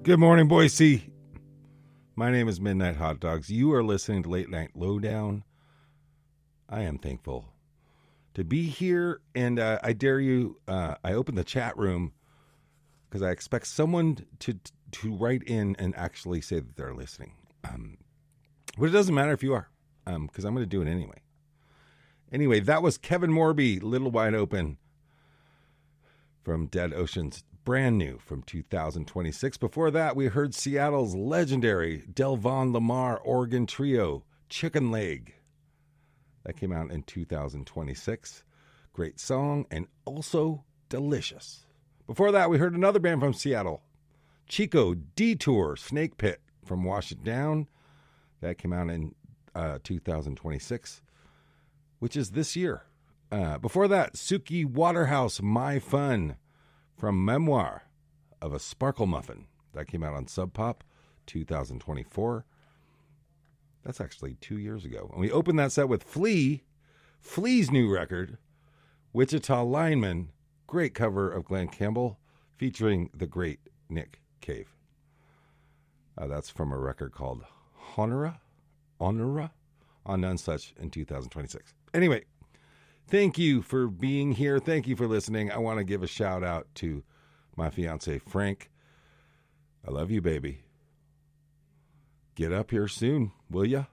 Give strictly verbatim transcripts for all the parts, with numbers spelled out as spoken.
Good morning, Boise. My name is Midnight Hot Dogs. You are listening to Late Night Lowdown. I am thankful to be here, and uh, I dare you, uh, I opened the chat room because I expect someone to to write in and actually say that they're listening. Um, but it doesn't matter if you are, because um, I'm going to do it anyway. Anyway, that was Kevin Morby, Little Wide Open from Dead Oceans, brand new from two thousand twenty-six. Before that, we heard Seattle's legendary Delvon Lamar organ trio, Chicken Leg. That came out in two thousand twenty-six. Great song and also delicious. Before that, we heard another band from Seattle, Chico Detour, Snake Pit from Wash It Down. That came out in uh, two thousand twenty-six, which is this year. Uh, before that, Suki Waterhouse, My Fun from Memoir of a Sparkle Muffin. That came out on Sub Pop, two thousand twenty-four. That's actually two years ago. And we opened that set with Flea, Flea's new record, Wichita Lineman. Great cover of Glenn Campbell featuring the great Nick Cave. Uh, that's from a record called Honora, Honora on None Such in two thousand twenty-six. Anyway, thank you for being here. Thank you for listening. I want to give a shout out to my fiance, Frank. I love you, baby. Get up here soon, will ya?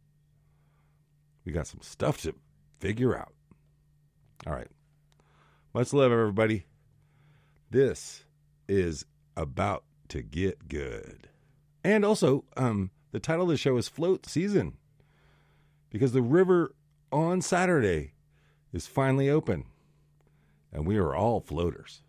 We got some stuff to figure out. All right. Much love, everybody. This is about to get good. And also, um, the title of the show is Float Season, because the river on Saturday is finally open, and we are all floaters.